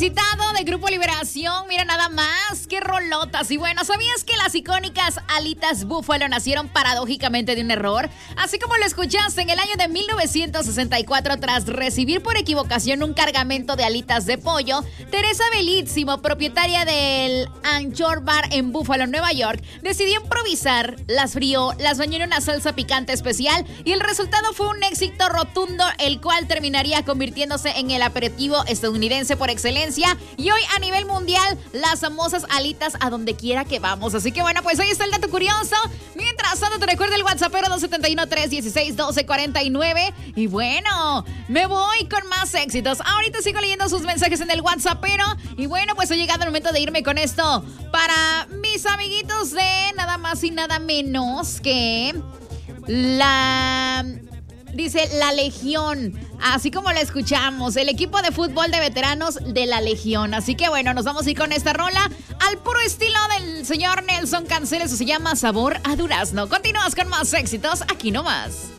solicitado de Grupo Liberación. Mira nada más, qué rolotas. Y bueno, ¿sabías que las icónicas alitas búfalo nacieron paradójicamente de un error? Así como lo escuchaste, en el año de 1964, tras recibir por equivocación un cargamento de alitas de pollo, Teresa Belísimo, propietaria del Anchor Bar en Buffalo, Nueva York, decidió improvisar, las frió, las bañó en una salsa picante especial y el resultado fue un éxito rotundo, el cual terminaría convirtiéndose en el aperitivo estadounidense por excelencia y hoy a nivel mundial las famosas alitas a donde quiera que vamos. Así que bueno, pues ahí está el dato curioso. Mientras tanto te recuerdo el WhatsAppero 271-316-1249 y bueno, me voy con más éxitos. Ahorita sigo leyendo sus mensajes en el WhatsAppero y bueno, pues ha llegado el momento de irme con esto para mis amiguitos de nada más y nada menos que dice la Legión, así como la escuchamos, el equipo de fútbol de veteranos de la Legión. Así que bueno, nos vamos a ir con esta rola al puro estilo del señor Nelson Canceles, se llama Sabor a Durazno. Continúas con más éxitos aquí nomás.